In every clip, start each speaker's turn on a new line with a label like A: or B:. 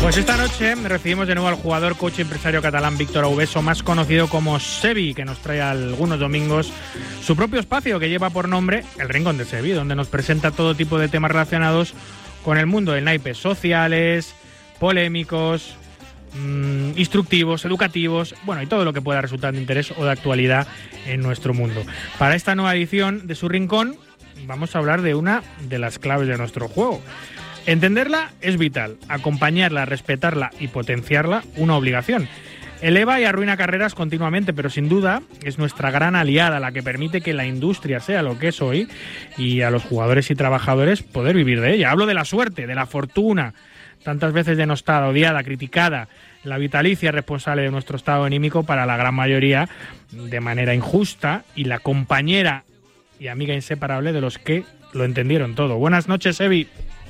A: Pues esta noche recibimos de nuevo al jugador, coach y empresario catalán Víctor Aubeso, más conocido como Sevi, que nos trae algunos domingos su propio espacio que lleva por nombre El Rincón de Sevi, donde nos presenta todo tipo de temas relacionados con el mundo del naipes sociales, polémicos, instructivos, educativos, bueno, y todo lo que pueda resultar de interés o de actualidad en nuestro mundo. Para esta nueva edición de su Rincón vamos a hablar de una de las claves de nuestro juego. Entenderla es vital, acompañarla, respetarla y potenciarla, una obligación. Eleva y arruina carreras continuamente, pero sin duda es nuestra gran aliada, la que permite que la industria sea lo que es hoy y a los jugadores y trabajadores poder vivir de ella. Hablo de la suerte, de la fortuna, tantas veces denostada, odiada, criticada, la vitalicia responsable de nuestro estado anímico para la gran mayoría de manera injusta, y la compañera y amiga inseparable de los que lo entendieron todo. Buenas noches, Sevi.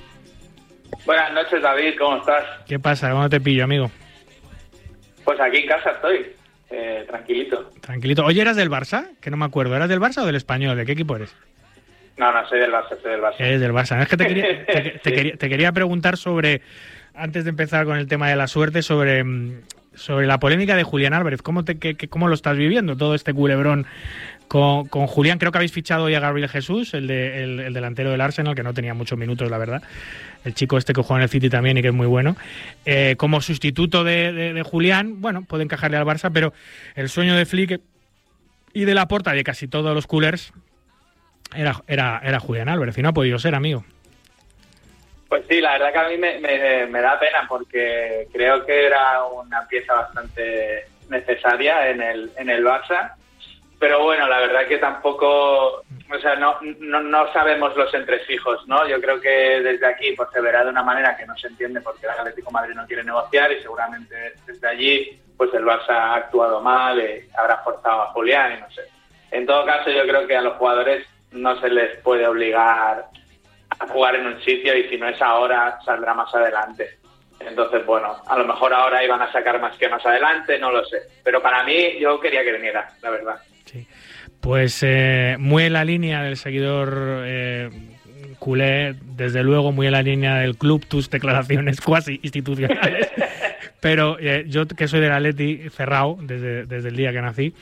B: Buenas noches, David, ¿cómo estás?
A: ¿Qué pasa? ¿Cómo te pillo, amigo?
B: Pues aquí en casa estoy, tranquilito.
A: Tranquilito. Oye, ¿eras del Barça? Que no me acuerdo. ¿Eras del Barça o del Español? ¿De qué equipo eres?
B: No, soy del Barça,
A: Eres del Barça. Es que te quería preguntar sobre, antes de empezar con el tema de la suerte, sobre la polémica de Julián Álvarez. ¿Cómo lo estás viviendo, todo este culebrón con Julián? Creo que habéis fichado hoy a Gabriel Jesús, el delantero del Arsenal, que no tenía muchos minutos, la verdad. El chico este que juega en el City también y que es muy bueno. Como sustituto de Julián, bueno, puede encajarle al Barça, pero el sueño de Flick y de Laporta, de casi todos los culers, era Julián Álvarez, y no ha podido ser, amigo.
B: Pues sí, la verdad que a mí me da pena, porque creo que era una pieza bastante necesaria en el Barça. Pero bueno, la verdad que tampoco, o sea, no sabemos los entresijos, ¿no? Yo creo que desde aquí pues se verá de una manera que no se entiende, porque el Atlético de Madrid no quiere negociar, y seguramente desde allí pues el Barça ha actuado mal, habrá forzado a Julián y no sé. En todo caso, yo creo que a los jugadores no se les puede obligar a jugar en un sitio, y si no es ahora, saldrá más adelante. Entonces, bueno, a lo mejor ahora iban a sacar más que más adelante, no lo sé. Pero para mí, yo quería que viniera, la verdad.
A: Sí. Pues muy en la línea del seguidor culé, desde luego muy en la línea del club, tus declaraciones cuasi institucionales. Pero yo, que soy del Atleti cerrado desde el día que nací,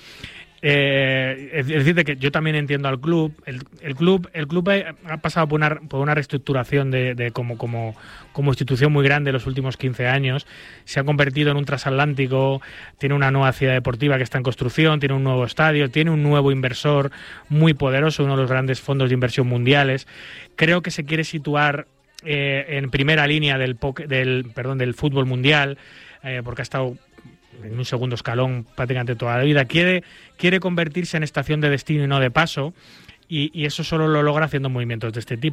A: es decir, que yo también entiendo al club. El club ha pasado por una reestructuración de como institución muy grande en los últimos 15 años. Se ha convertido en un transatlántico, tiene una nueva ciudad deportiva que está en construcción, tiene un nuevo estadio, tiene un nuevo inversor muy poderoso, uno de los grandes fondos de inversión mundiales. Creo que se quiere situar en primera línea del fútbol mundial, porque ha estado en un segundo escalón prácticamente toda la vida. Quiere convertirse en estación de destino y no de paso, y eso solo lo logra haciendo movimientos de este tipo.